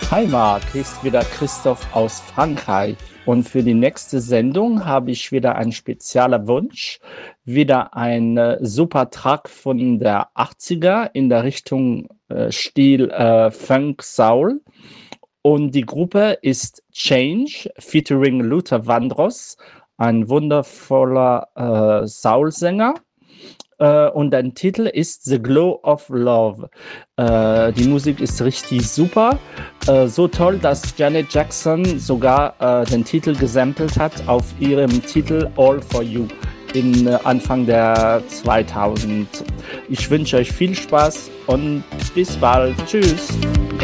Hi Marc, hier ist wieder Christoph aus Frankreich und für die nächste Sendung habe ich wieder einen speziellen Wunsch, wieder ein super Track von der 80er in der Richtung Stil Funk Soul und die Gruppe ist Change featuring Luther Vandross, ein wundervoller Soul-Sänger. Und dein Titel ist The Glow of Love. Die Musik ist richtig super. So toll, dass Janet Jackson sogar den Titel gesampelt hat auf ihrem Titel All for You in Anfang der 2000. Ich wünsche euch viel Spaß und bis bald. Tschüss.